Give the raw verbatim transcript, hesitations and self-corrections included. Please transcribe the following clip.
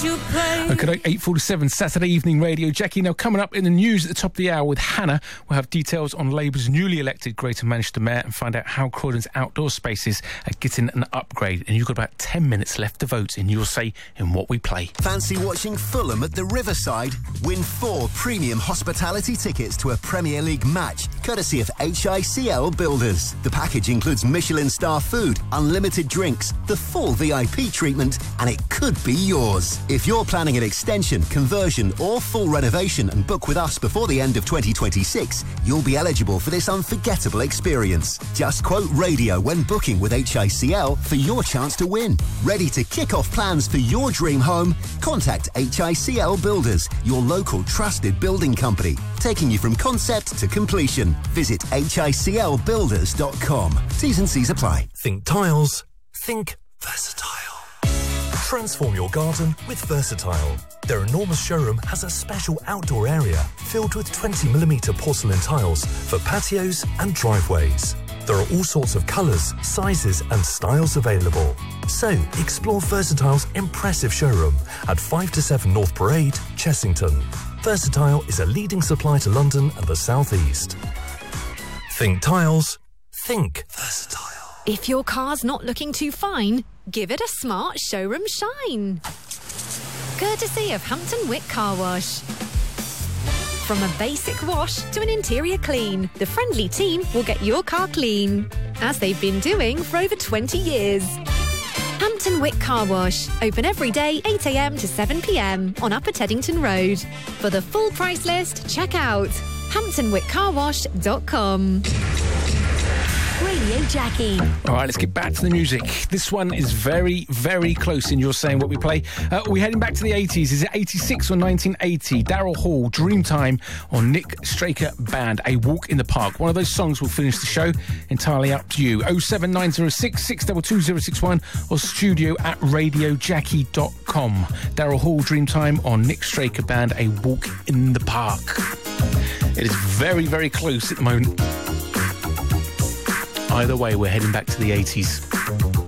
you play? Okay, eight forty-seven, Saturday evening radio. Jackie, now coming up in the news at the top of the hour with Hannah, we'll have details on Labour's newly elected Greater Manchester Mayor and find out how Croydon's outdoor spaces are getting an upgrade. And you've got about ten minutes left to vote in your say in what we play. Fancy watching Fulham at the Riverside? Win four premium hospitality tickets to a Premier League match, courtesy of H I C L Builders. The package includes Michelin star food, unlimited drinks, the full V I P treatment, and it could be yours. If you're planning an extension, conversion or full renovation and book with us before the end of twenty twenty-six, you'll be eligible for this unforgettable experience. Just quote radio when booking with H I C L for your chance to win. Ready to kick off plans for your dream home? Contact H I C L Builders, your local trusted building company, taking you from concept to completion. Visit H I C L builders dot com. T's and C's apply. Think tiles, think versatile. Transform your garden with Versatile. Their enormous showroom has a special outdoor area filled with twenty millimetre porcelain tiles for patios and driveways. There are all sorts of colours, sizes and styles available. So, explore Versatile's impressive showroom at five to seven North Parade, Chessington. Versatile is a leading supplier to London and the South East. Think tiles, think Versatile. If your car's not looking too fine, give it a smart showroom shine. Courtesy of Hampton Wick Car Wash. From a basic wash to an interior clean, the friendly team will get your car clean, as they've been doing for over twenty years. Hampton Wick Car Wash, open every day eight a m to seven p m on Upper Teddington Road. For the full price list, check out hampton wick car wash dot com. Radio Jackie. All right, let's get back to the music. This one is very, very close in your saying what we play. Uh, we're heading back to the eighties. Is it eighty-six or nineteen eighty? Daryl Hall, Dreamtime, or Nick Straker Band, A Walk in the Park. One of those songs will finish the show. Entirely up to you. oh seven nine oh six, six two two oh six one or studio at radio jackie dot com. Daryl Hall, Dreamtime, or Nick Straker Band, A Walk in the Park. It is very, very close at the moment. Either way, we're heading back to the eighties.